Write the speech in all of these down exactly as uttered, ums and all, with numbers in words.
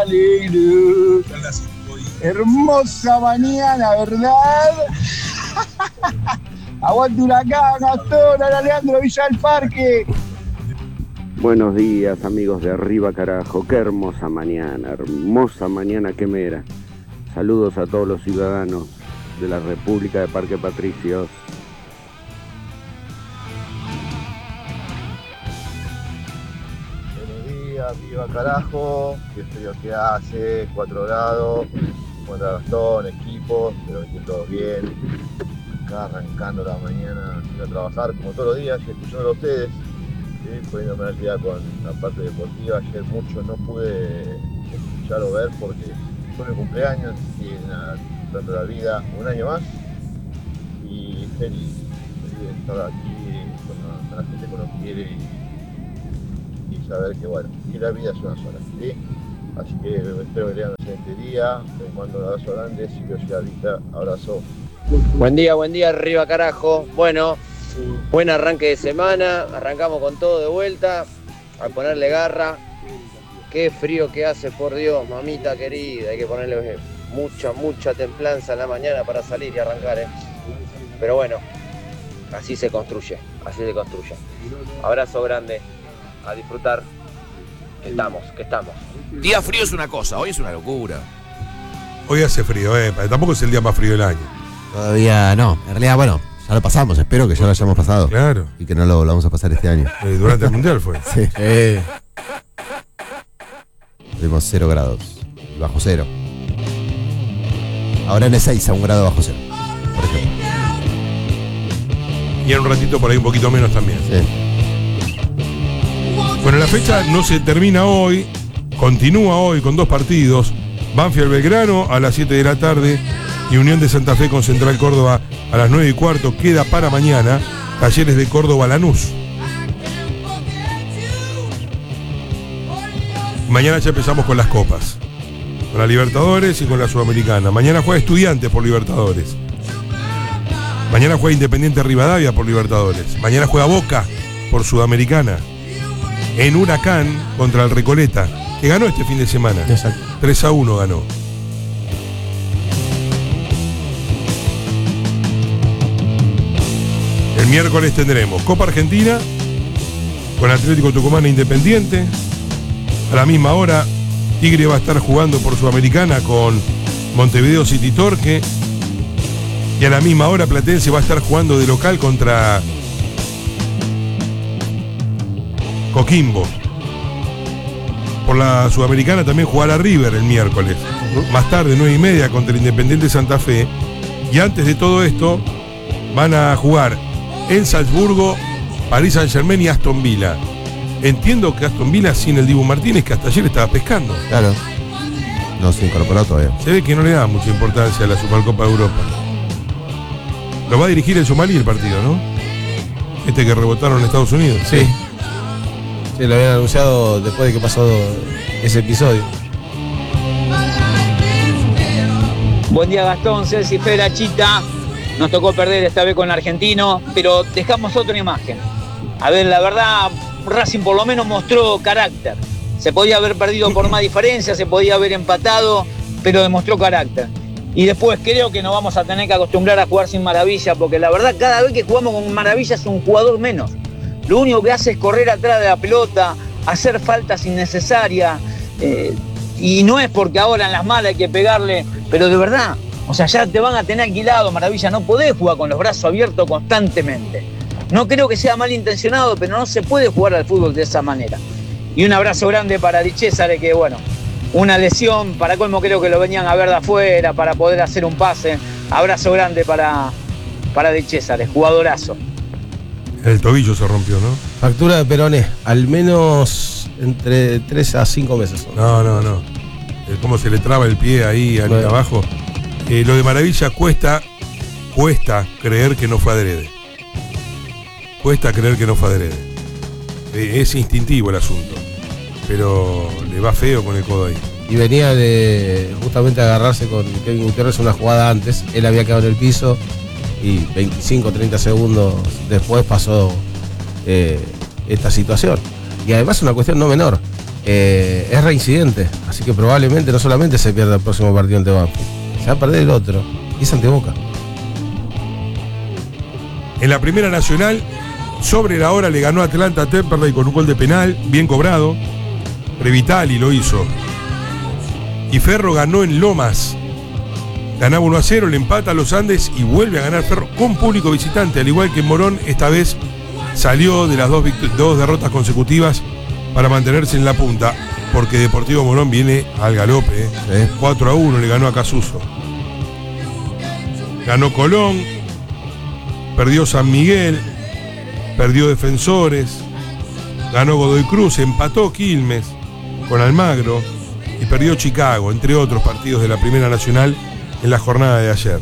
alegre. Hermosa mañana, ¿verdad? Aguante Huracán, Gastón, a Leandro Villa del Parque. Buenos días, amigos de Arriba Carajo. Qué hermosa mañana, hermosa mañana quemera. Saludos a todos los ciudadanos de la República de Parque Patricios. Buenos días, viva carajo. Qué frío que hace, cuatro grados. Contra Gastón, equipos, pero que todos bien. Acá arrancando la mañana, yendo a trabajar como todos los días y escuchando a ustedes. ¿Sí? Poniéndome al día con la parte deportiva. Ayer mucho no pude escuchar o ver porque fue mi cumpleaños y nada, dando la vida un año más. Y feliz, feliz de estar aquí con la, con la gente que uno quiere y, y saber que bueno, que la vida es una sola. ¿Sí? Así que espero que tengan un excelente día. Les mando un abrazo grande, Silvio Ciudadita, abrazo. Buen día, buen día, arriba carajo. Bueno, buen arranque de semana, arrancamos con todo de vuelta, a ponerle garra. Qué frío que hace, por Dios, mamita querida, hay que ponerle mucha, mucha templanza en la mañana para salir y arrancar, ¿eh? Pero bueno, así se construye, así se construye. Abrazo grande, a disfrutar, que estamos, que estamos. Día frío es una cosa, hoy es una locura. Hoy hace frío, eh, tampoco es el día más frío del año. Todavía no, en realidad, bueno, ya lo pasamos, espero que ya lo hayamos pasado. Claro. Y que no lo volvamos a pasar este año. Eh, durante el mundial fue. Sí. Eh. Tuvimos cero grados, bajo cero. Ahora en Ezeiza, un grado bajo cero, por ejemplo. Y en un ratito por ahí un poquito menos también. Sí. Bueno, la fecha no se termina hoy, continúa hoy con dos partidos. Banfield Belgrano a las siete de la tarde y Unión de Santa Fe con Central Córdoba a las nueve y cuarto. Queda para mañana Talleres de Córdoba Lanús. Mañana ya empezamos con las copas, con la Libertadores y con la Sudamericana. Mañana juega Estudiantes por Libertadores. Mañana juega Independiente Rivadavia por Libertadores. Mañana juega Boca por Sudamericana. En Huracán contra el Recoleta, que ganó este fin de semana. Exacto. tres a uno ganó. El miércoles tendremos Copa Argentina con Atlético Tucumán e Independiente. A la misma hora, Tigre va a estar jugando por Sudamericana con Montevideo City Torque. Y a la misma hora, Platense va a estar jugando de local contra Coquimbo. Por la Sudamericana también jugará River el miércoles. Más tarde, nueve y media, contra el Independiente Santa Fe. Y antes de todo esto, van a jugar en Salzburgo, Paris Saint-Germain y Aston Villa. Entiendo que Aston Villa sin el Dibu Martínez, que hasta ayer estaba pescando. Claro. No se incorporó todavía. Se ve que no le da mucha importancia a la Supercopa de Europa. Lo va a dirigir el somalí el partido, ¿no? Este que rebotaron en Estados Unidos. Sí. Sí, lo habían anunciado después de que pasó ese episodio. Buen día, Gastón, Celsi, Fera, Chita. Nos tocó perder esta vez con el Argentino, pero dejamos otra imagen. A ver, la verdad, Racing por lo menos mostró carácter. Se podía haber perdido por más diferencia, se podía haber empatado, pero demostró carácter. Y después creo que nos vamos a tener que acostumbrar a jugar sin Maravilla, porque la verdad cada vez que jugamos con Maravilla es un jugador menos. Lo único que hace es correr atrás de la pelota, hacer faltas innecesarias. Eh, y no es porque ahora en las malas hay que pegarle, pero de verdad, o sea, ya te van a tener alquilado, Maravilla. No podés jugar con los brazos abiertos constantemente. No creo que sea malintencionado, pero no se puede jugar al fútbol de esa manera. Y un abrazo grande para Di Cesare, que bueno, una lesión, para colmo creo que lo venían a ver de afuera para poder hacer un pase. Abrazo grande para, para Di Cesare, jugadorazo. El tobillo se rompió, ¿no? Factura de Peroné, al menos entre tres a cinco meses. No, no, no. El cómo se le traba el pie ahí, ahí bueno. abajo. Eh, lo de Maravilla cuesta, cuesta creer que no fue adrede. Cuesta creer que no fue adrede. Eh, es instintivo el asunto. Pero le va feo con el codo ahí. Y venía de justamente agarrarse con Kevin Gutiérrez una jugada antes. Él había quedado en el piso y veinticinco, treinta segundos después pasó eh, esta situación. Y además una cuestión no menor. eh, es reincidente, así que probablemente no solamente se pierda el próximo partido ante Banfield, se va a perder el otro, y es ante Boca. En la Primera Nacional, sobre la hora le ganó Atlanta a Temperley con un gol de penal, bien cobrado. Revitali lo hizo. Y Ferro ganó en Lomas. Ganaba uno a cero, le empata a los Andes y vuelve a ganar Ferro con público visitante, al igual que Morón, esta vez salió de las dos, dos derrotas consecutivas para mantenerse en la punta, porque Deportivo Morón viene al galope. ¿eh? ¿Eh? cuatro a uno le ganó a Casuso. Ganó Colón, perdió San Miguel, perdió Defensores, ganó Godoy Cruz, empató Quilmes con Almagro y perdió Chicago, entre otros partidos de la Primera Nacional en la jornada de ayer.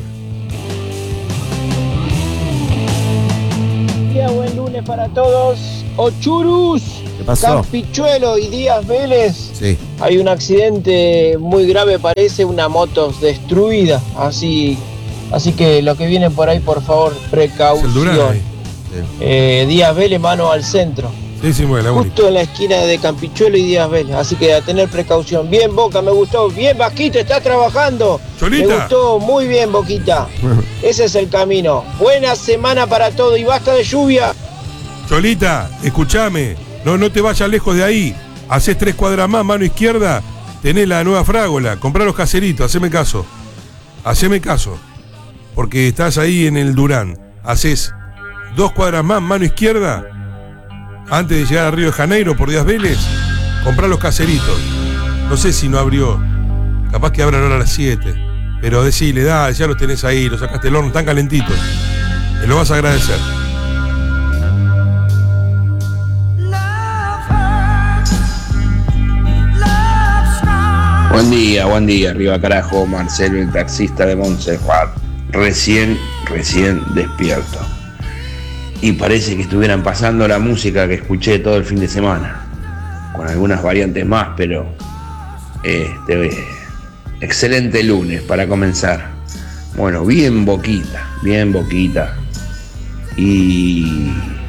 Buen lunes para todos. Ochurus, ¿qué pasó? Campichuelo y Díaz Vélez. Sí. Hay un accidente muy grave, parece una moto destruida. Así, así que lo que viene por ahí, por favor, precaución. Eh, Díaz Vélez, mano al centro. Sí, sí, bueno, justo en la esquina de Campichuelo y Díaz Vélez. Así que a tener precaución. Bien, Boca, me gustó. Bien, Vasquito, está trabajando. Cholita. Me gustó, muy bien, Boquita. Ese es el camino. Buena semana para todo y basta de lluvia. Cholita, escúchame. No, no te vayas lejos de ahí. Haces tres cuadras más, mano izquierda. Tenés la nueva frágola. Comprá los caseritos, haceme caso. Haceme caso. Porque estás ahí en el Durán. Haces dos cuadras más, mano izquierda. Antes de llegar a Río de Janeiro por Díaz Vélez, comprá los caseritos. No sé si no abrió. Capaz que abran ahora a las siete. Pero decile, da, ya los tenés ahí, los sacaste del horno, están calentitos. Me lo vas a agradecer. Buen día, buen día, arriba carajo, Marcelo, el taxista de Montserrat. Recién, recién despierto. Y parece que estuvieran pasando la música que escuché todo el fin de semana, con algunas variantes más, pero este, excelente lunes para comenzar. Bueno, bien Boquita, bien Boquita. Y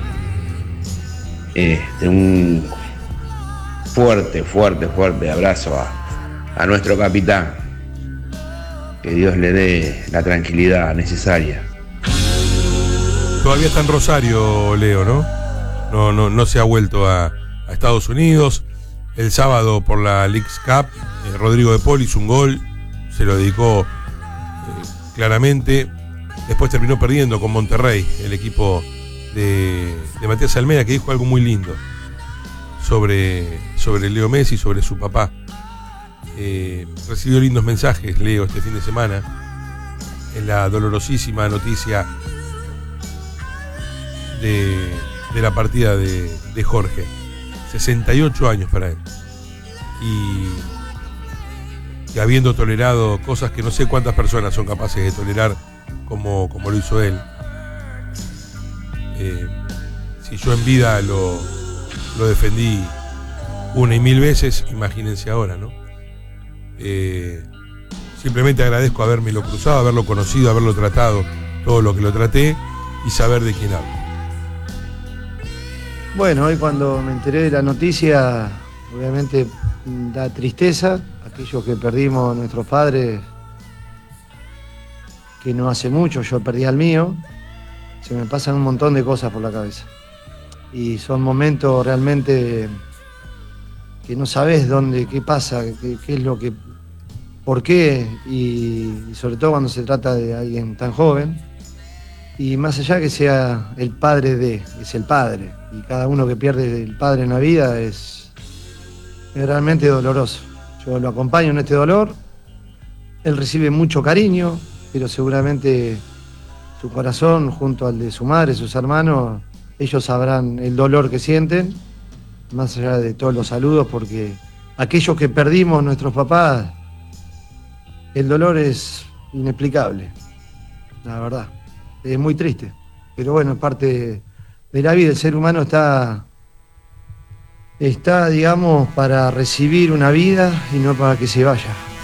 este, un fuerte, fuerte, fuerte abrazo a, a nuestro capitán. Que Dios le dé la tranquilidad necesaria. Todavía está en Rosario, Leo, ¿no? No, no, no se ha vuelto a, a Estados Unidos. El sábado por la Leagues Cup, eh, Rodrigo de Paul hizo un gol, se lo dedicó eh, claramente. Después terminó perdiendo con Monterrey, el equipo de, de Matías Almeida, que dijo algo muy lindo sobre, sobre Leo Messi, sobre su papá. Eh, recibió lindos mensajes, Leo, este fin de semana, en la dolorosísima noticia De, de la partida de, de Jorge. sesenta y ocho años para él. Y que habiendo tolerado cosas que no sé cuántas personas son capaces de tolerar como, como lo hizo él. Eh, si yo en vida lo, lo defendí una y mil veces, imagínense ahora, ¿no? Eh, simplemente agradezco habérmelo cruzado, haberlo conocido, haberlo tratado, todo lo que lo traté y saber de quién hablo. Bueno, hoy cuando me enteré de la noticia, obviamente da tristeza, aquellos que perdimos a nuestros padres, que no hace mucho, yo perdí al mío, se me pasan un montón de cosas por la cabeza. Y son momentos realmente que no sabes dónde, qué pasa, qué, qué es lo que, por qué, y, y sobre todo cuando se trata de alguien tan joven. Y más allá que sea el padre de, es el padre. Y cada uno que pierde el padre en la vida es, es realmente doloroso. Yo lo acompaño en este dolor. Él recibe mucho cariño, pero seguramente su corazón, junto al de su madre, sus hermanos, ellos sabrán el dolor que sienten, más allá de todos los saludos, porque aquellos que perdimos nuestros papás, el dolor es inexplicable, la verdad. Es muy triste, pero bueno, es parte de la vida. El ser humano está, está, digamos, para recibir una vida y no para que se vaya.